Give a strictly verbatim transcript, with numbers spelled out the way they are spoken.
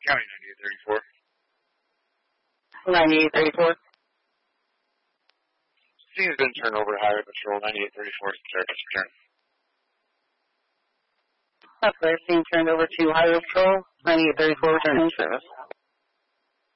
County ninety-eight thirty-four. ninety-eight thirty-four. Scene's been turned over to Highway Patrol, ninety-eight thirty-four, service return. That's clear. Scene turned over to Highway Patrol, ninety-eight thirty-four, returning service.